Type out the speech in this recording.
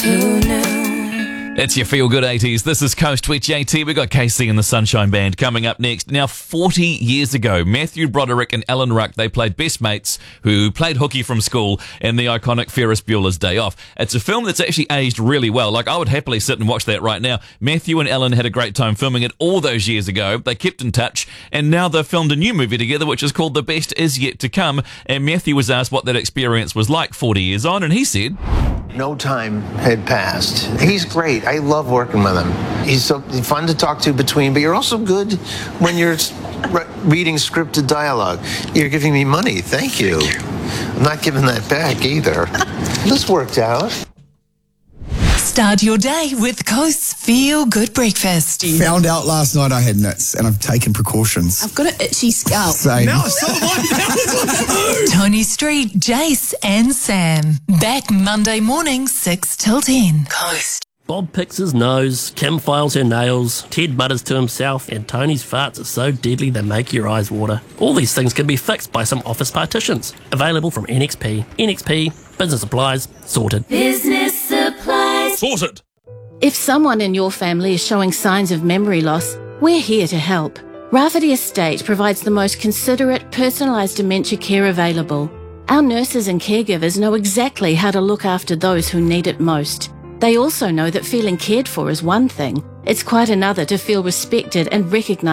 Who knew? It's your Feel Good 80s. This is Coast with JT. We've got Casey and the Sunshine Band coming up next. Now, 40 years ago, Matthew Broderick and Alan Ruck, they played best mates who played hooky from school in the iconic Ferris Bueller's Day Off. It's a film that's actually aged really well. Like, I would happily sit and watch that right now. Matthew and Alan had a great time filming it all those years ago. They kept in touch, and now they've filmed a new movie together, which is called The Best Is Yet to Come. And Matthew was asked what that experience was like 40 years on, and he said, no time had passed. He's great. I love working with him. He's so fun to talk to between, but you're also good when you're reading scripted dialogue. You're giving me money. Thank you. I'm not giving that back either. This worked out. Start your day with Coast's Feel Good Breakfast. Found out last night I had nits, and I've taken precautions. I've got an itchy scalp. Same. No, Tony Street, Jace and Sam. Back Monday morning, 6 till 10. Coast. Bob picks his nose, Kim files her nails, Ted mutters to himself, and Tony's farts are so deadly they make your eyes water. All these things can be fixed by some office partitions. Available from NXP. NXP, business supplies, sorted. Business supplies. sorted. If someone in your family is showing signs of memory loss, we're here to help. Rafferty Estate provides the most considerate, personalised dementia care available. Our nurses and caregivers know exactly how to look after those who need it most. They also know that feeling cared for is one thing. It's quite another to feel respected and recognised